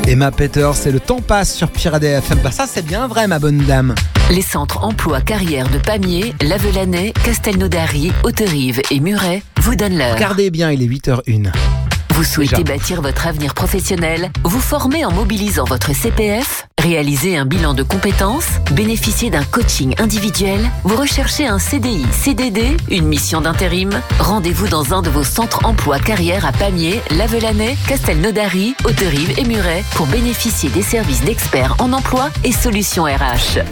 Emma Peters, c'est le temps passe sur Pirate FM. Bah ça c'est bien vrai ma bonne dame. Les centres emploi carrière de Pamiers, Lavelanet, Castelnaudary, Hauterive et Muret vous donnent l'heure. Regardez bien, il est 8h01. Vous souhaitez bâtir votre avenir professionnel, vous former en mobilisant votre CPF, réaliser un bilan de compétences, bénéficier d'un coaching individuel, vous recherchez un CDI, CDD, une mission d'intérim. Rendez-vous dans un de vos centres emploi carrière à Pamiers, Lavelanet, Castelnaudary, Hauterive et Muret pour bénéficier des services d'experts en emploi et solutions RH.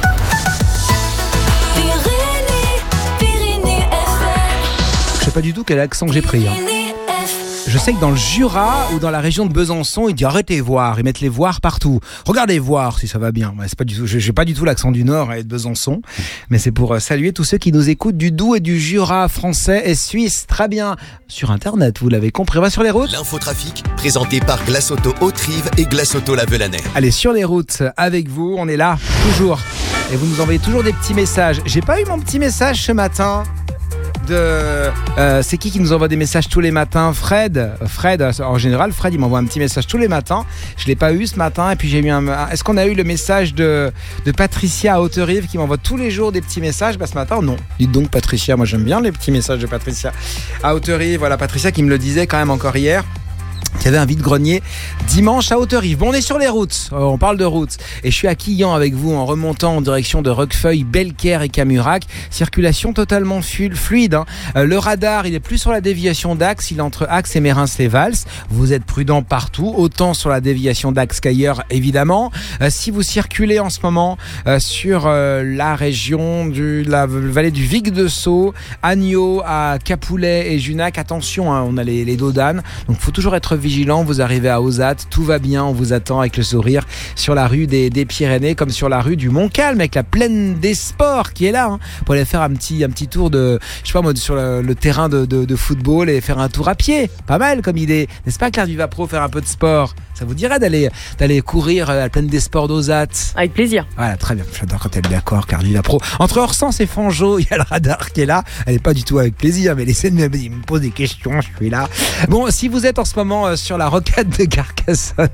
Je sais pas du tout quel accent j'ai pris. Je sais que dans le Jura ou dans la région de Besançon, ils disent arrêtez voir, ils mettent les voir partout. Regardez voir si ça va bien. C'est pas du tout, j'ai pas du tout l'accent du Nord et de Besançon, mais c'est pour saluer tous ceux qui nous écoutent du Doubs et du Jura français et suisse. Très bien. Sur Internet, vous l'avez compris. On va sur les routes. L'infotrafic présenté par Glace Auto Hauterive et Glace Auto Lavelanet. Allez, sur les routes avec vous, on est là toujours. Et vous nous envoyez toujours des petits messages. J'ai pas eu mon petit message ce matin. C'est qui nous envoie des messages tous les matins? Fred, en général, Fred il m'envoie un petit message tous les matins. Je l'ai pas eu ce matin. Et puis j'ai eu est-ce qu'on a eu le message de Patricia à Hauterive qui m'envoie tous les jours des petits messages? Ce matin non. Dites donc Patricia, moi j'aime bien les petits messages de Patricia à Hauterive. Voilà, Patricia qui me le disait quand même encore hier. Il y avait un vide-grenier dimanche à Hauterive. Bon, on est sur les routes, on parle de routes. Et je suis à Quillan avec vous en remontant en direction de Roquefeuille, Belcaire et Camurac. Circulation totalement fluide. Le radar, il est plus sur la déviation d'axe, il est entre Axe et Mérins-les-Vals. Vous êtes prudent partout, autant sur la déviation d'axe qu'ailleurs, évidemment. Si vous circulez en ce moment sur la région de la vallée du Vic-de-Sceaux, Agneau à Capoulet et Junac, attention, on a les dos d'âne. Donc, il faut toujours être vigilant, vous arrivez à Ozat, tout va bien, on vous attend avec le sourire sur la rue des Pyrénées comme sur la rue du Montcalm avec la plaine des sports qui est là pour aller faire un petit tour de, je sais pas moi, sur le terrain de football et faire un tour à pied, pas mal comme idée, n'est-ce pas Claire Duvapro, faire un peu de sport? Ça vous dirait d'aller courir à la plaine des sports d'Ozat? Avec plaisir. Voilà, très bien, j'adore quand elle est d'accord, Claire Duvapro. Entre Orsens et Fangeau, il y a le radar qui est là, elle est pas du tout avec plaisir, mais laissez-moi, il me pose des questions, je suis là. Bon, si vous êtes en ce moment sur la rocade de Carcassonne,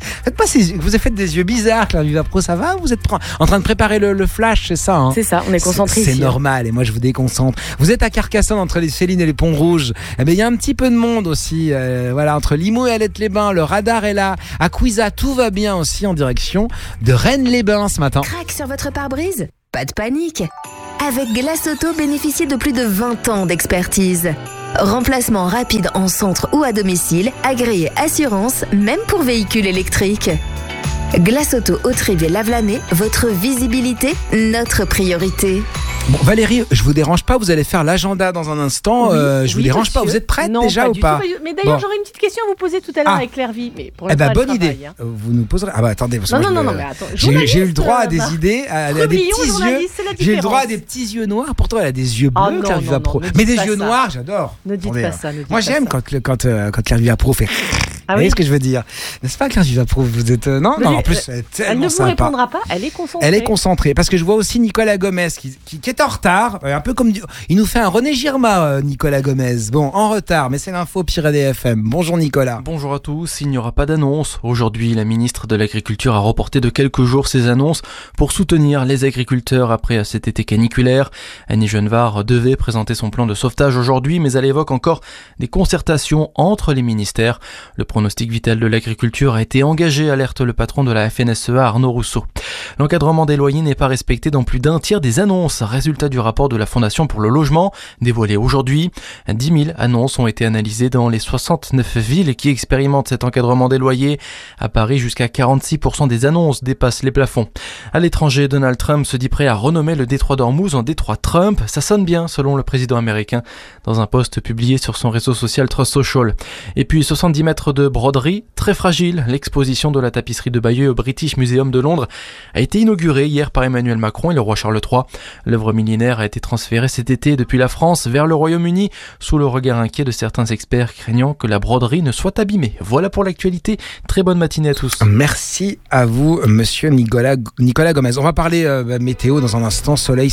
vous avez fait des yeux bizarres, Claire Duvapro, ça va? Vous êtes en train de préparer le flash, c'est ça C'est ça, on est concentré ici. C'est normal, et moi je vous déconcentre. Vous êtes à Carcassonne, entre les Célines et les Ponts Rouges. Eh bien, il y a un petit peu de monde aussi. Voilà, entre Limoux et Alette-les-Bains, le radar est là. À Cuisa, tout va bien aussi en direction de Rennes-les-Bains ce matin. Crac sur votre pare-brise? Pas de panique. Avec Glace Auto, bénéficiez de plus de 20 ans d'expertise. Remplacement rapide en centre ou à domicile, agréé assurance, même pour véhicules électriques. Glace Auto Hauterive et Lavelanet, votre visibilité, notre priorité. Bon, Valérie, je vous dérange pas, vous allez faire l'agenda dans un instant. Je vous dérange pas, vous êtes prête déjà ou pas? Mais d'ailleurs, j'aurais une petite question à vous poser tout à l'heure avec Claire Vie. Mais pour bonne idée. Vous nous poserez. Ah bah attendez, parce que non, mais attends. J'ai eu le droit à des idées, à des petits yeux. J'ai eu le droit à des petits yeux noirs. Pourtant, elle a des yeux bleus, Claire Duvapro. Mais des yeux noirs, j'adore. Ne dites pas ça. Moi, j'aime quand Claire Duvapro fait. Vous voyez ce que je veux dire? N'est-ce pas, Claire Duvapro? Vous êtes non, en plus, elle est tellement elle ne vous sympa. répondra pas. Elle est concentrée. Elle est concentrée parce que je vois aussi Nicolas Gomez qui est en retard, un peu comme il nous fait un René Girma, Nicolas Gomez. Bon, en retard, mais c'est l'info Pirate FM. Bonjour Nicolas. Bonjour à tous. Il n'y aura pas d'annonce. Aujourd'hui, la ministre de l'Agriculture a reporté de quelques jours ses annonces pour soutenir les agriculteurs après cet été caniculaire. Annie Genevard devait présenter son plan de sauvetage aujourd'hui, mais elle évoque encore des concertations entre les ministères. Le pronostic vital de l'agriculture a été engagé, alerte le patron de la FNSEA, Arnaud Rousseau. L'encadrement des loyers n'est pas respecté dans plus d'un tiers des annonces. Résultat du rapport de la Fondation pour le logement, dévoilé aujourd'hui. 10 000 annonces ont été analysées dans les 69 villes qui expérimentent cet encadrement des loyers. À Paris, jusqu'à 46% des annonces dépassent les plafonds. À l'étranger, Donald Trump se dit prêt à renommer le détroit d'Ormuz en détroit Trump. Ça sonne bien, selon le président américain, dans un post publié sur son réseau social Truth Social. Et puis, 70 mètres de broderie, très fragile. L'exposition de la tapisserie de Bayeux au British Museum de Londres a été inaugurée hier par Emmanuel Macron et le roi Charles III. L'œuvre millénaire a été transférée cet été depuis la France vers le Royaume-Uni, sous le regard inquiet de certains experts craignant que la broderie ne soit abîmée. Voilà pour l'actualité. Très bonne matinée à tous. Merci à vous, monsieur Nicolas Gomez. On va parler météo dans un instant. Soleil.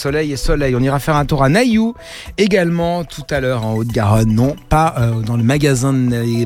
On ira faire un tour à Nailloux également tout à l'heure en Haute-Garonne. Non, pas dans les magasins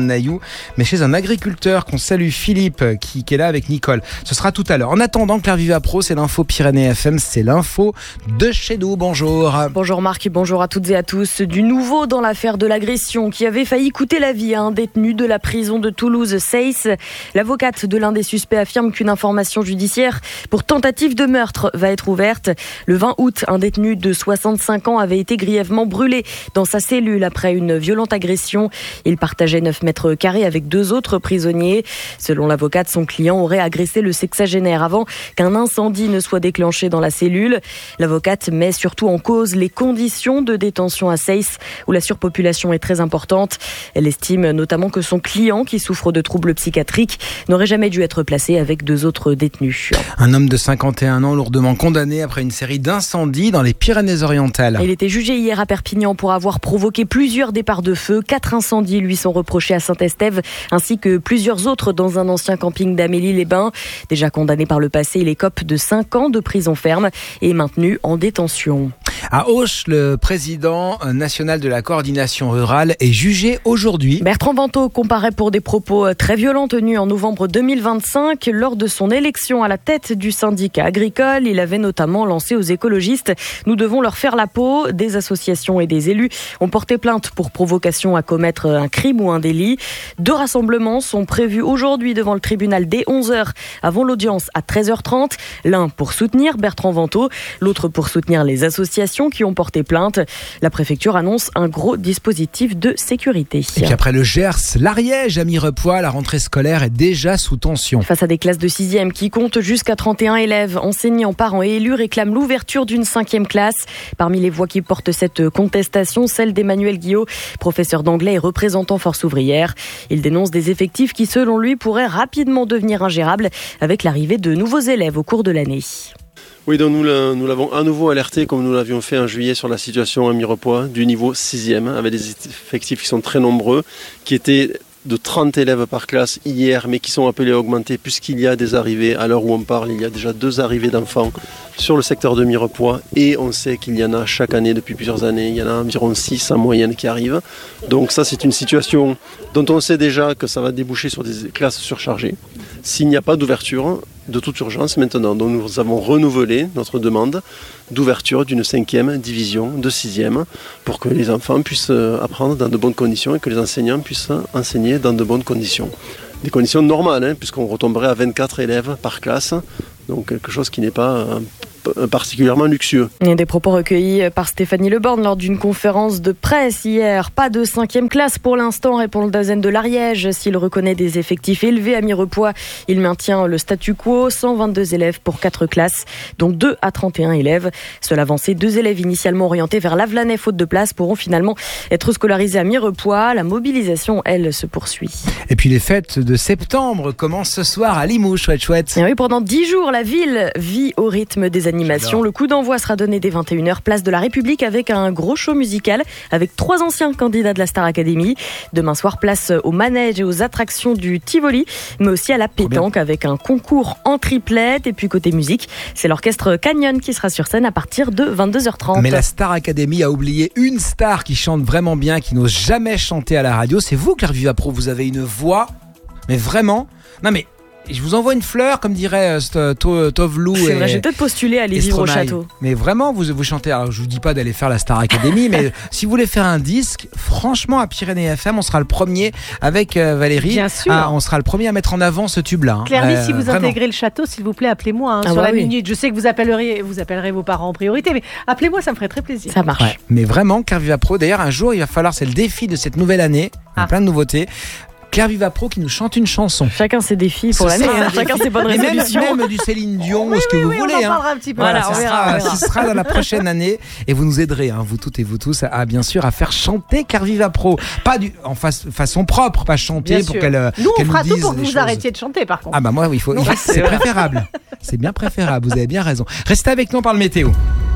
de Nailloux, mais chez un agriculteur qu'on salue, Philippe, qui est là avec Nicole. Ce sera tout à l'heure. En attendant, Claire Vivapro, c'est l'info Pyrénées FM, c'est l'info de chez nous. Bonjour. Bonjour Marc et bonjour à toutes et à tous. Du nouveau dans l'affaire de l'agression qui avait failli coûter la vie à un détenu de la prison de Toulouse-Seyss. L'avocate de l'un des suspects affirme qu'une information judiciaire pour tentative de meurtre va être ouverte. Le 20 août, un détenu de 65 ans avait été grièvement brûlé dans sa cellule après une violente agression. Il partageait 9 mètres carrés avec 2 autres prisonniers. Selon l'avocate, son client aurait agressé le sexagénaire avant qu'un incendie ne soit déclenché dans la cellule. L'avocate met surtout en cause les conditions de détention à Seyss où la surpopulation est très importante. Elle estime notamment que son client, qui souffre de troubles psychiatriques, n'aurait jamais dû être placé avec 2 autres détenus. Un homme de 51 ans lourdement condamné après une série d'incendies dans les Pyrénées-Orientales. Il était jugé hier à Perpignan pour avoir provoqué plusieurs départs de feu. 4 incendies lui sont reprochés à Saint-Estève, ainsi que plusieurs autres dans un ancien camping d'Amélie-les-Bains. Déjà condamné par le passé, il écope de 5 ans de prison ferme et est maintenu en détention. À Auch, le président national de la coordination rurale est jugé aujourd'hui. Bertrand Vantaux comparaît pour des propos très violents tenus en novembre 2025 lors de son élection à la tête du syndicat agricole. Il avait notamment lancé aux écologistes « Nous devons leur faire la peau ». Des associations et des élus ont porté plainte pour provocation à commettre un crime ou un délit. 2 rassemblements sont prévus aujourd'hui devant le tribunal dès 11h avant l'audience à 13h30. L'un pour soutenir Bertrand Vantaux, l'autre pour soutenir les associations qui ont porté plainte. La préfecture annonce un gros dispositif de sécurité. Et puis après le Gers, l'Ariège à Mirepoix, la rentrée scolaire est déjà sous tension. Face à des classes de 6e qui comptent jusqu'à 31 élèves, enseignants, parents et élus réclament l'ouverture d'une 5e classe. Parmi les voix qui portent cette contestation, celle d'Emmanuel Guillot, professeur d'anglais et représentant Force ouvrière. Il dénonce des effectifs qui, selon lui, pourraient rapidement devenir ingérables avec l'arrivée de nouveaux élèves au cours de l'année. Oui, donc nous l'avons à nouveau alerté, comme nous l'avions fait en juillet, sur la situation à Mirepoix du niveau 6e, avec des effectifs qui sont très nombreux, qui étaient de 30 élèves par classe hier, mais qui sont appelés à augmenter puisqu'il y a des arrivées. À l'heure où on parle, il y a déjà 2 arrivées d'enfants sur le secteur de Mirepoix et on sait qu'il y en a chaque année depuis plusieurs années. Il y en a environ 6 en moyenne qui arrivent. Donc ça, c'est une situation dont on sait déjà que ça va déboucher sur des classes surchargées s'il n'y a pas d'ouverture de toute urgence maintenant. Donc nous avons renouvelé notre demande d'ouverture d'une 5e division de 6e pour que les enfants puissent apprendre dans de bonnes conditions et que les enseignants puissent enseigner dans de bonnes conditions. Des conditions normales, puisqu'on retomberait à 24 élèves par classe, donc quelque chose qui n'est pas particulièrement luxueux. Et des propos recueillis par Stéphanie Leborgne lors d'une conférence de presse hier. Pas de 5e classe pour l'instant, répond le Dasen de l'Ariège. S'il reconnaît des effectifs élevés à Mirepoix, il maintient le statu quo, 122 élèves pour 4 classes, dont 2 à 31 élèves. Seule avancée, 2 élèves initialement orientés vers Lavelanet faute de place pourront finalement être scolarisés à Mirepoix. La mobilisation, elle, se poursuit. Et puis les fêtes de septembre commencent ce soir à Limoux, chouette. Et oui, pendant 10 jours, la ville vit au rythme des animations. J'adore. Le coup d'envoi sera donné dès 21h, place de la République, avec un gros show musical avec 3 anciens candidats de la Star Academy. Demain soir, place aux manèges et aux attractions du Tivoli, mais aussi à la pétanque avec un concours en triplette. Et puis côté musique, c'est l'orchestre Canyon qui sera sur scène à partir de 22h30. Mais la Star Academy a oublié une star qui chante vraiment bien, qui n'ose jamais chanter à la radio. C'est vous, Claire Vivapro, vous avez une voix, mais vraiment... Non mais... Je vous envoie une fleur, comme dirait Tovlou. C'est vrai, j'ai peut-être postulé à aller vivre au château. Mais vraiment, vous chantez. Alors, je vous dis pas d'aller faire la Star Academy, mais si vous voulez faire un disque, franchement, à Pyrénées FM, on sera le premier avec Valérie. Bien sûr. On sera le premier à mettre en avant ce tube-là. Claire, si vous vraiment. intégrez le château, s'il vous plaît, appelez-moi sur la minute. Je sais que vous appellerez vos parents en priorité, mais appelez-moi, ça me ferait très plaisir. Ça marche. Ouais. Mais vraiment, Claire Vivapro, d'ailleurs, un jour, il va falloir, c'est le défi de cette nouvelle année, plein de nouveautés. Claire Vivapro qui nous chante une chanson. Chacun ses défis pour l'année, chacun ses bonnes résolutions. Même du Céline Dion, ou ce que vous voulez. On en parlera un petit peu. Voilà, ce sera dans la prochaine année. Et vous nous aiderez, vous toutes et vous tous, bien sûr, à faire chanter Claire Vivapro. Pas en façon propre, pas chanter bien pour sûr. qu'elle Nous, on fera dise tout pour que vous choses. arrêtiez de chanter, par contre. Moi, c'est préférable. C'est bien préférable, vous avez bien raison. Restez avec nous, on parle météo.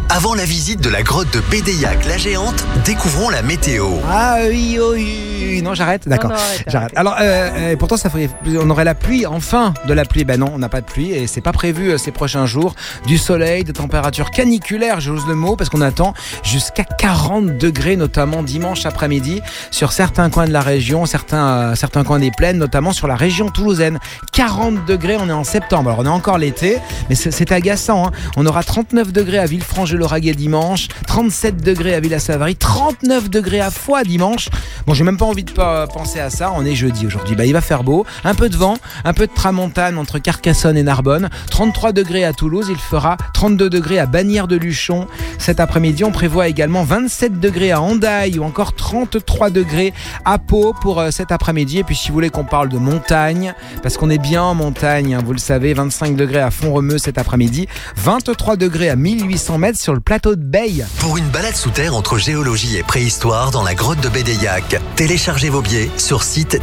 Avant la visite de la grotte de Bédéiac, la géante, découvrons la météo. Ah oui, non j'arrête, d'accord, Non, j'arrête. Alors pourtant on aurait la pluie, enfin de la pluie, ben non on n'a pas de pluie et c'est pas prévu ces prochains jours. Du soleil, de températures caniculaires, j'ose le mot, parce qu'on attend jusqu'à 40 degrés, notamment dimanche après-midi sur certains coins de la région, certains coins des plaines, notamment sur la région toulousaine. 40 degrés, on est en septembre, alors on est encore l'été, mais c'est agaçant, hein. On aura 39 degrés à Villefranche-de-Lauragais dimanche, 37 degrés à Villa-Savary, 39 degrés à Foix dimanche. Bon, j'ai même pas envie de penser à ça, on est jeudi aujourd'hui. Il va faire beau, un peu de vent, un peu de tramontane entre Carcassonne et Narbonne, 33 degrés à Toulouse, il fera 32 degrés à Bagnères-de-Luchon. Cet après-midi, on prévoit également 27 degrés à Hendaye ou encore 33 degrés à Pau pour cet après-midi. Et puis si vous voulez qu'on parle de montagne, parce qu'on est bien en montagne, hein, vous le savez, 25 degrés à Font-Romeu cet après-midi, 23 degrés à 1800 mètres sur le plateau de Beille. Pour une balade sous terre entre géologie et préhistoire dans la grotte de Bédéiac, téléchargez vos billets sur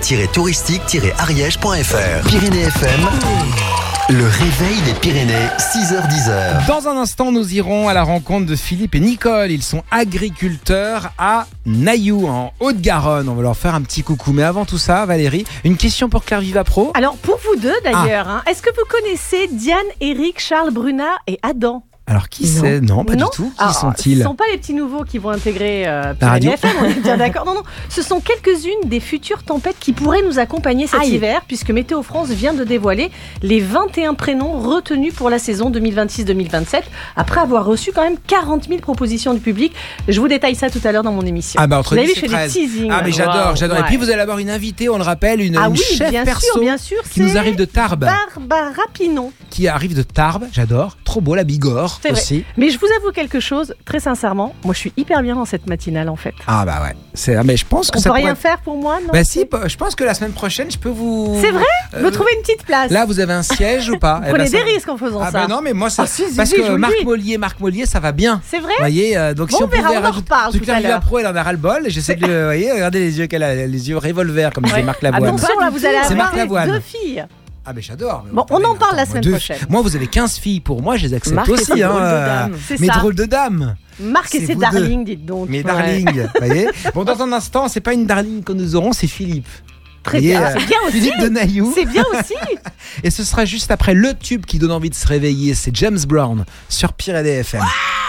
site-touristique-ariège.fr. Pyrénées FM, le réveil des Pyrénées, 6h-10h. Dans un instant, nous irons à la rencontre de Philippe et Nicole. Ils sont agriculteurs à Nailloux, en Haute-Garonne. On va leur faire un petit coucou. Mais avant tout ça, Valérie, une question pour Claire Vivapro. Alors, pour vous deux d'ailleurs, est-ce que vous connaissez Diane, Eric, Charles, Bruna et Adam ? Alors qui c'est ? Non, pas du tout. Qui sont-ils ? Ce ne sont pas les petits nouveaux qui vont intégrer la radio. FM, on est bien d'accord. Non, ce sont quelques-unes des futures tempêtes qui pourraient nous accompagner cet hiver, puisque Météo France vient de dévoiler les 21 prénoms retenus pour la saison 2026-2027, après avoir reçu quand même 40 000 propositions du public. Je vous détaille ça tout à l'heure dans mon émission. Ah bah entre vous avez 10 vu, je et fais 13. des teasings. Ah mais j'adore. Ouais. Et puis vous allez avoir une invitée, on le rappelle, une chef perso bien sûr, qui nous arrive de Tarbes. Barbara Pinon. Qui arrive de Tarbes, j'adore. Trop beau, la Bigorre aussi. Mais je vous avoue quelque chose, très sincèrement, moi je suis hyper bien dans cette matinale en fait. Ah bah ouais. Mais je pense que on ça peut pourrait... rien faire pour moi, non? Bah si, je pense que la semaine prochaine, je peux vous... C'est vrai? Me trouver une petite place. Là, vous avez un siège ou pas? Prenez des risques en faisant ça. Ah bah non, mais moi, ça... si, parce que Marc Mollier, ça va bien. C'est vrai? Vous voyez, donc bon, si on pouvait... on en reparle tout à l'heure. Pro, elle en a ras-le-bol. J'essaie de... Vous voyez, regardez les yeux qu'elle a, les yeux revolver, comme disait Marc Lavoine. Attention, là, vous allez avoir 2 filles. Ah mais j'adore. Bon, on en parle la semaine prochaine. Moi, vous avez 15 filles pour moi, je les accepte Marc aussi. Mes drôles de dames. Marc et ses darlings, dites donc. Mes darlings, vous voyez. Bon, dans un instant, c'est pas une darling que nous aurons, c'est Philippe. Très bien, c'est bien aussi. Philippe de Nailloux. C'est bien aussi. Et ce sera juste après le tube qui donne envie de se réveiller, c'est James Brown sur Pyrénées FM.